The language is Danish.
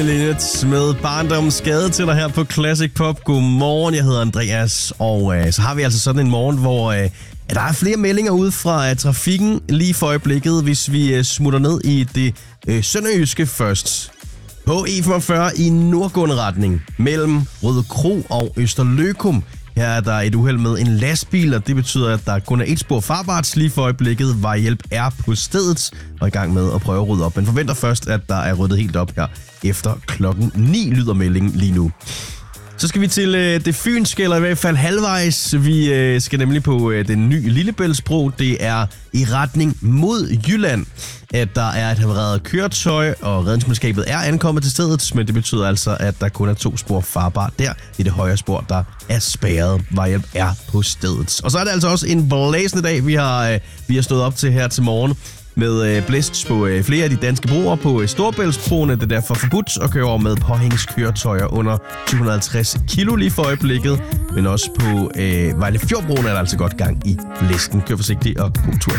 Lidt med barndommens skade til dig her på Classic Pop. Godmorgen, jeg hedder Andreas, og så har vi altså sådan en morgen, hvor der er flere meldinger ud fra trafikken lige for øjeblikket, hvis vi smutter ned i det sønderjyske først. På E45 i nordgående retning mellem Rødekro og Østerløkum. Her er der et uheld med en lastbil, og det betyder, at der kun er et spor farbart lige for øjeblikket. Vejhjælp er på stedet og i gang med at prøve at rydde op. Men forventer først, at der er ryddet helt op her efter klokken 9, lyder meldingen lige nu. Så skal vi til det fynske, eller i hvert fald halvvejs. Vi skal nemlig på den nye Lillebæltsbro. Det er i retning mod Jylland, at der er et havareret køretøj, og redningsmandskabet er ankommet til stedet, men det betyder altså, at der kun er 2 spor farbart der. Det er det højre spor, der er spærret. Vejhjælp er på stedet. Og så er det altså også en blæsende dag, vi har stået op til her til morgen. Med blæst på flere af de danske broer på Storebæltsbroen. Det er derfor forbudt at køre over med påhængskøretøjer under 250 kilo lige for øjeblikket. Men også på Vejle Fjordbroen er der altså godt gang i blæsten. Kør forsigtigt og god tur.